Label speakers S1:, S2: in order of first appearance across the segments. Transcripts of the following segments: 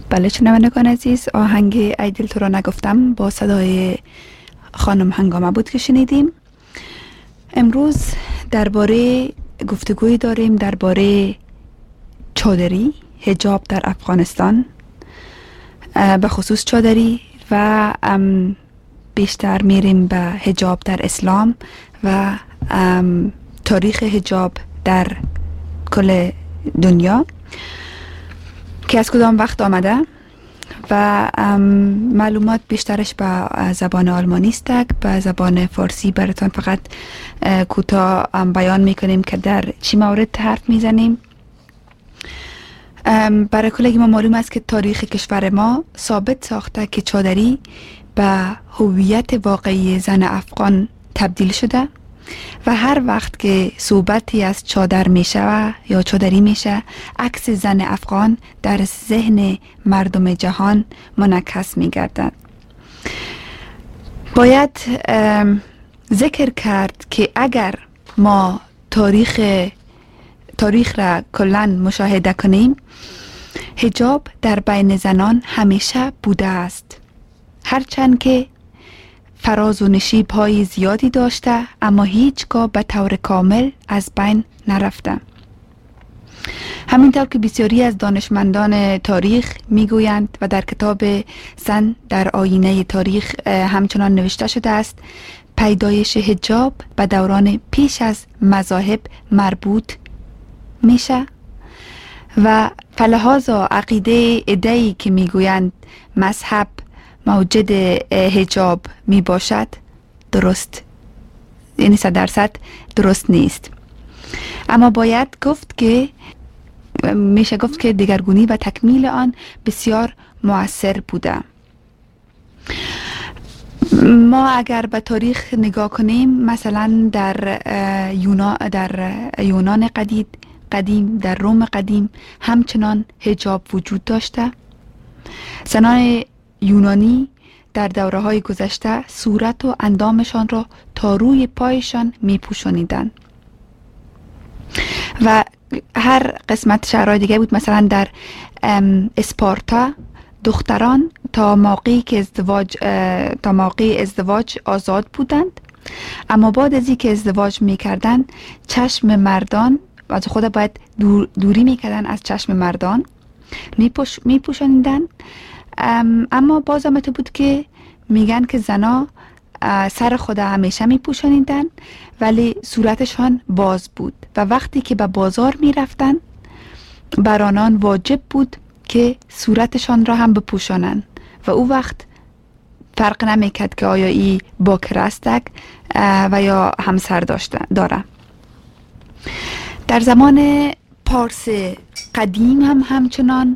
S1: بله شنوندگان عزیز، آهنگ ای دل تو را نگفتم با صدای خانم هنگامه بود که شنیدیم. امروز درباره گفتگوی داریم درباره چادری، حجاب در افغانستان، به خصوص چادری، و بیشتر میریم به حجاب در اسلام و تاریخ حجاب در کل دنیا که از کدام وقت آمده و معلومات بیشترش به زبان آلمانی است. به زبان فارسی براتون فقط کوتاه بیان میکنیم که در چی مورد حرف میزنیم. برای کلگی ما معلوم است که تاریخ کشور ما ثابت ساخته که چادری به هویت واقعی زن افغان تبدیل شده و هر وقت که صحبتی از چادر میشه یا چادری میشه، عکس زن افغان در ذهن مردم جهان منعکس میگردد. باید ذکر کرد که اگر ما تاریخ را کلاً مشاهده کنیم، حجاب در بین زنان همیشه بوده است، هرچند که فراز و نشیب های زیادی داشته اما هیچگاه به طور کامل از بین نرفته. همینطور که بسیاری از دانشمندان تاریخ میگویند و در کتاب زن در آینه تاریخ همچنان نوشته شده است، پیدایش حجاب به دوران پیش از مذاهب مربوط میشه و فلحاظا عقیده ادعی که میگویند مذهب موجد حجاب می باشد درست، یعنی 100% درست نیست. اما باید گفت که میشه گفت که دگرگونی و تکمیل آن بسیار مؤثر بوده. ما اگر به تاریخ نگاه کنیم، مثلا در یونان قدیم، در روم قدیم همچنان حجاب وجود داشته. زنان یونانی در دوره های گذشته صورت و اندامشان را تا روی پایشان می پوشانیدند و هر قسمت شهرهای دیگه بود. مثلا در اسپارتا دختران تا موقعی ازدواج آزاد بودند، اما بعد از اینکه ازدواج میکردند چشم مردان از خود باید دوری میکردن از چشم مردان میپوشانیدن. اما باز هم تو بود که میگن که زنا سر خود همیشه میپوشانیدن ولی صورتشان باز بود و وقتی که به بازار میرفتن بر آنان واجب بود که صورتشان را هم بپوشانند و او وقت فرق نمیکرد که آیا ای باکر است و یا همسر داره. در زمان پارس قدیم هم همچنان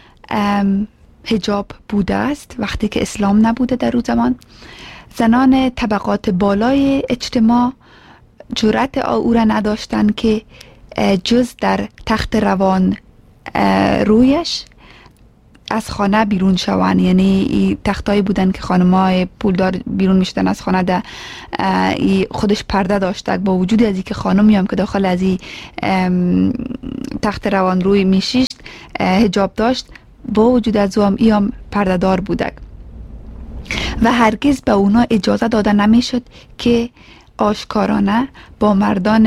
S1: حجاب بوده است. وقتی که اسلام نبوده در اون زمان، زنان طبقات بالای اجتماع جرأت او را نداشتند که جز در تخت روان رویش از خانه بیرون شوند. یعنی تختایی بودن که خانمای پولدار بیرون میشدن از خانه، ده خودش پرده داشته. با وجود از اینکه خانمی هم که داخل از این تخت روان روی میشیشت حجاب داشت، با وجود از او هم ای هم پرده دار بوده و هرگز به اونا اجازه داده نمیشد که آشکارانه با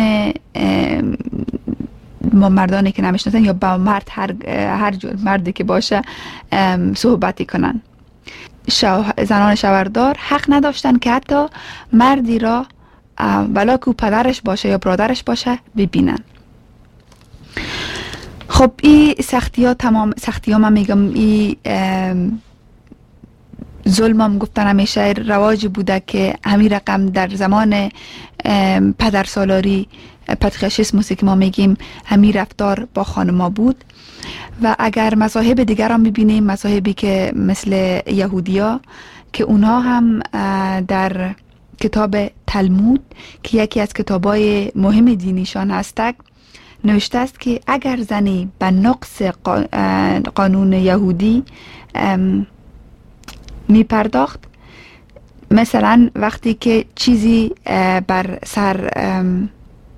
S1: مردانی که نمیشناسن یا با مرد هر جور مردی که باشه صحبتی کنن. زنان شوهردار حق نداشتن که حتی مردی را ولا که پدرش باشه یا برادرش باشه ببینن. خب این سختی ها من میگم این ظلم هم گفتن همیشه رواج بوده که همین رقم در زمان پدر سالاری پاتریارشیسموسی که ما میگیم همین رفتار با خانما بود. و اگر مذاهب دیگر هم ببینیم، مذاهبی که مثل یهودیا که اونها هم در کتاب تلمود که یکی از کتابای مهم دینیشان هستند نوشته است که اگر زنی به نقص قانون یهودی می پرداخت، مثلا وقتی که چیزی بر سر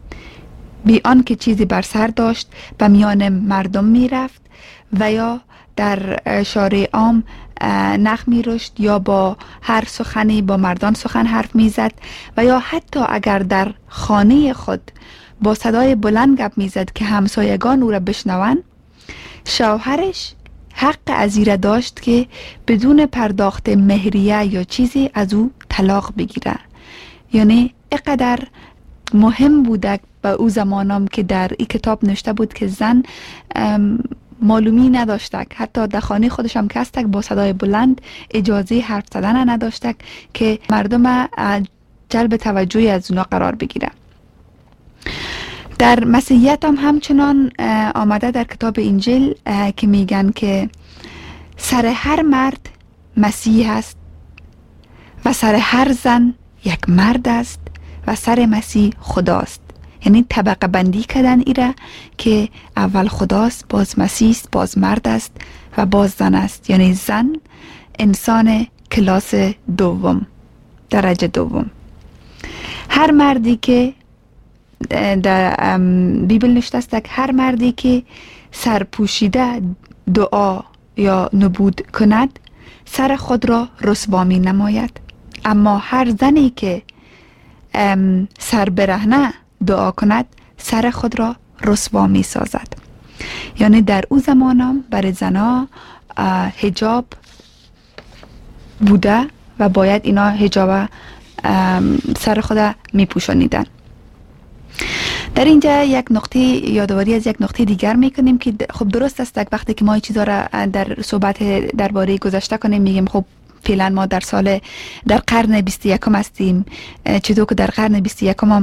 S1: بی آن که چیزی بر سر داشت به میان مردم می رفت و یا در شارع عام نخ می رشت یا با هر سخنی با مردان سخن حرف می زد و یا حتی اگر در خانه خود با صدای بلند گپ می زد که همسایگان او را بشنوند، شوهرش حق ازیره داشت که بدون پرداخت مهریه یا چیزی از او طلاق بگیره. یعنی اقدر مهم بوده به او زمانم که در این کتاب نوشته بود که زن معلومی نداشته، حتی در خانه خودش هم کستک با صدای بلند اجازه حرف زدن نداشته که مردم جلب توجهی از اونا قرار بگیره. در مسیحیت هم همچنان آمده در کتاب انجیل که میگن که سر هر مرد مسیح است و سر هر زن یک مرد است و سر مسیح خداست. یعنی طبقه بندی کردن ایره که اول خداست، باز مسیح است، باز مرد است و باز زن است. یعنی زن انسان کلاس دوم، درجه دوم. هر مردی که در بیبل نوشته است که هر مردی که سرپوشیده دعا یا نبود کند سر خود را رسوا می نماید، اما هر زنی که سر برهنه دعا کند سر خود را رسوا می سازد. یعنی در او زمانم برای زنها حجاب بوده و باید اینا حجاب سر خود می پوشانیدن. در اینجا یک نقطه یادآوری از یک نقطه دیگر میکنیم که خب درست است وقتی که ما این چیزا را در صحبت درباره گذشته کنیم میگیم خب فعلا ما در قرن 21 هستیم، چطور که در قرن 21 هم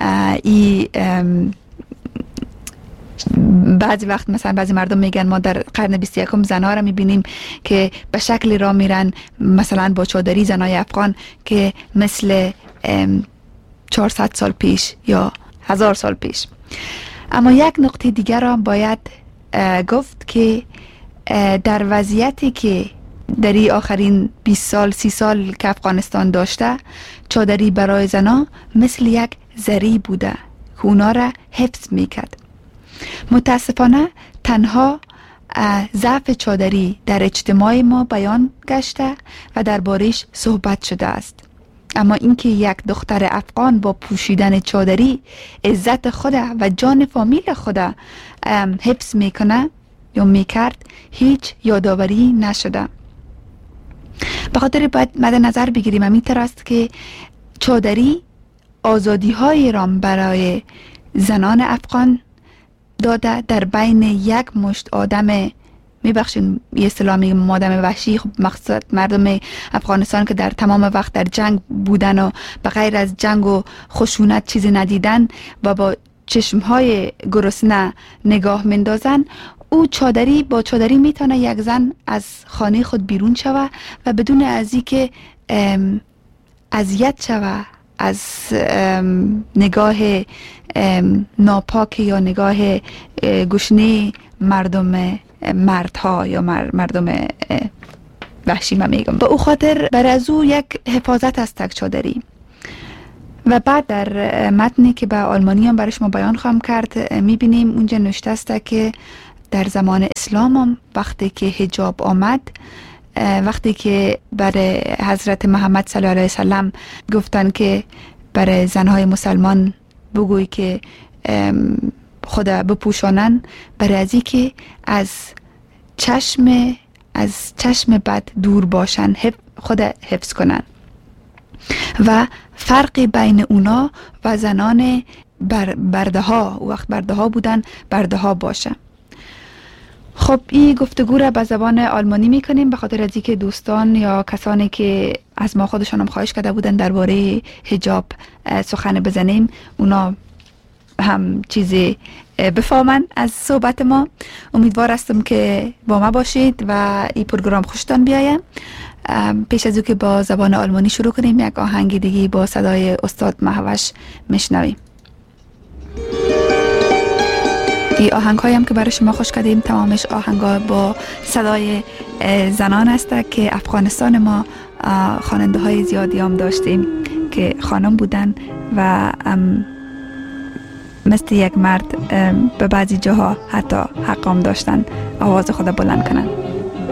S1: بعضی وقت مثلا بعضی مردم میگن ما در قرن 21 زنها را میبینیم که به شکلی را میرن مثلا با چادری زنای افغان که مثل 400 سال پیش یا 1000 سال پیش. اما یک نقطه دیگر را باید گفت که در وضعیتی که در این آخرین 20 سال 30 سال که افغانستان داشته، چادری برای زنها مثل یک زری بوده که اونا را حفظ میکرد. متاسفانه تنها ضعف چادری در اجتماع ما بیان گشته و درباره‌اش صحبت شده است. اما اینکه یک دختر افغان با پوشیدن چادری عزت خود و جان فامیل خود حفظ میکنه یا میکرد هیچ یادآوری نشده. به خاطر باید مد نظر بگیریم همین طور است که چادری آزادی های رام برای زنان افغان داده. در بین یک مشت آدم، میبخشین یه اصطلاح میگم آدم وحشی، خب مقصد مردم افغانستان که در تمام وقت در جنگ بودن و به غیر از جنگ و خشونت چیزی ندیدن و با چشمهای گرسنه نگاه مندازن، او با چادری میتونه یک زن از خانه خود بیرون شوه و بدون از اینکه اذیت شوه از نگاه ناپاک یا نگاه گشنه مردها یا مردم وحشی ما میگم. به او خاطر بر از او یک حفاظت است تک چادری. و بعد در متنی که به آلمانی هم برای شما بیان خواهم کرد میبینیم اونجا نوشته است که در زمان اسلام هم وقتی که حجاب آمد، وقتی که برای حضرت محمد صلی الله علیه وسلم گفتن که برای زنهای مسلمان بگوی که خود بپوشانن، برای ازی که از چشم بد دور باشن، خود حفظ کنن و فرقی بین اونا و زنان برده ها، وقت برده ها بودن، برده ها باشه. خب این گفتگو را به زبان آلمانی میکنیم به خاطر از اینکه دوستان یا کسانی که از ما خودشان هم خواهش کرده بودن درباره حجاب سخن بزنیم، اونا هم چیزی بفهمن از صحبت ما. امیدوار هستم که با ما باشید و این پروگرام خوشتان بیاید. پیش از او که با زبان آلمانی شروع کنیم، یک آهنگ دیگه با صدای استاد مهوش میشنویم. این آهنگ هایم که برای شما خوش کردیم تمامش آهنگ ها با صدای زنان است که افغانستان ما خواننده های زیادی هم داشتیم که خانم بودن و مثل یک مرد به بعضی جاها حتی حقام داشتن آواز خود بلند کنن.